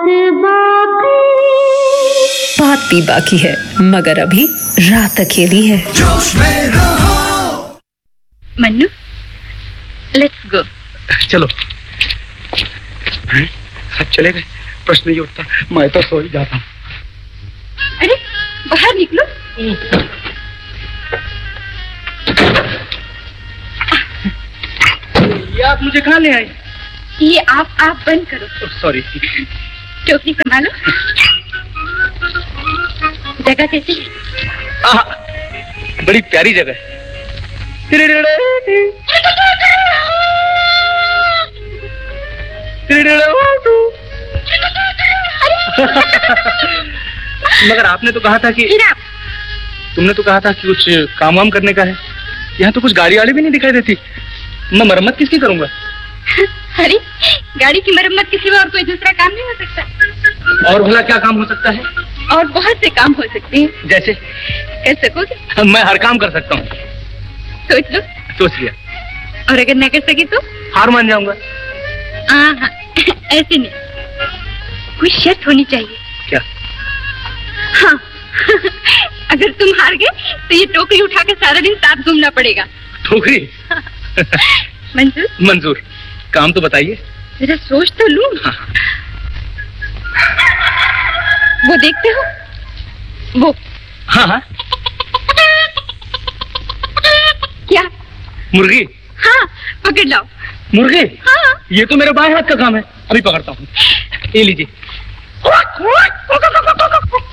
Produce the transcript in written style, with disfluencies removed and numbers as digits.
बात भी बाकी है मगर अभी रात अकेली है। जोश में रहो। Mannu, let's go. चलो। सब चले गए, प्रश्न नहीं उठता, मैं तो सो ही जाता हूँ। अरे बाहर निकलो। ये आप मुझे कहाँ ले आए? ये आप बंद करो। सॉरी। टोकरी संभालो। जगह कैसी है? बड़ी प्यारी जगह है। मगर आपने तो कहा था कि तुमने तो कहा था कि कुछ काम वाम करने का है। यहाँ तो कुछ गाड़ी वाड़ी भी नहीं दिखाई देती। मैं मरम्मत किसकी करूँगा? अरे गाड़ी की मरम्मत के सिवा और कोई दूसरा काम नहीं हो सकता। और भला क्या काम हो सकता है? और बहुत से काम हो सकते हैं। जैसे? कर सकोगे? मैं हर काम कर सकता हूँ। सोच लो। सोच लिया। और अगर न कर सके तो? हार मान जाऊंगा। हाँ ऐसे नहीं, कोई शर्त होनी चाहिए। क्या? हाँ अगर तुम हार गए तो ये टोकरी उठा के सारा दिन साथ घूमना पड़ेगा। टोकरी? मंजूर? मंजूर। काम तो बताइए। जरा सोच तो लूं। हाँ। वो देखते हो? वो। हाँ हाँ। क्या? मुर्गी? हाँ पकड़ लाओ। मुर्गी? हाँ। ये तो मेरे बाएं हाथ का काम है, अभी पकड़ता हूँ। ये लीजिए।